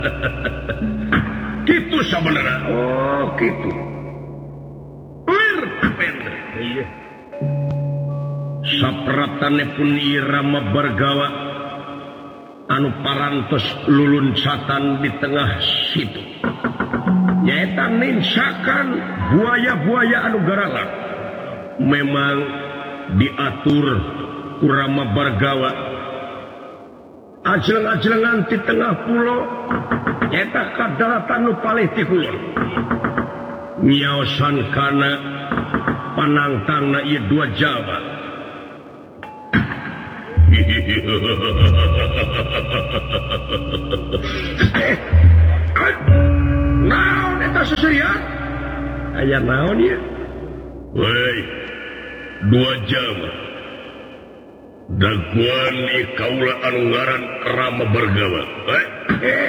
Gitu sebenarnya. Oh, gitu. Iya. Sapratane pun irama bergawa anu parantos luluncatan di tengah situ. Nyaeta ninsakan buaya-buaya anu garala. Memang diatur kurama bergawa ajeng-ajengan di tengah pulau nyaeta kadaratan nu palih ti kulon. Nyaosan kana panangtangna ieu dua Jawa. Naon eta seserian? Aya naon ieu? Wei, dua Jawa. Daguan kaula anu ngaran Rama Bergawa.